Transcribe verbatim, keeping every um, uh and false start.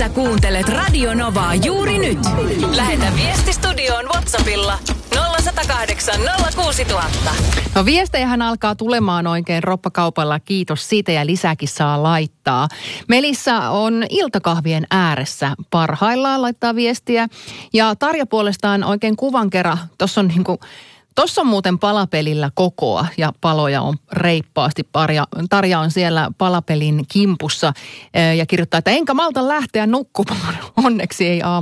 Sä kuuntelet Radio Novaa juuri nyt. Lähetä viesti studioon WhatsAppilla nolla yksi nolla kahdeksan nolla kuusi nolla nolla nolla. No viestejähän alkaa tulemaan oikein roppakaupalla. Kiitos siitä ja lisääkin saa laittaa. Melissa on iltakahvien ääressä parhaillaan laittaa viestiä. Ja Tarja puolestaan oikein kuvan kerran. Tuossa on niinku... Tuossa on muuten palapelillä kokoa ja paloja on reippaasti. Tarja, Tarja on siellä palapelin kimpussa ja kirjoittaa, että enkä malta lähteä nukkumaan. Onneksi ei aamu.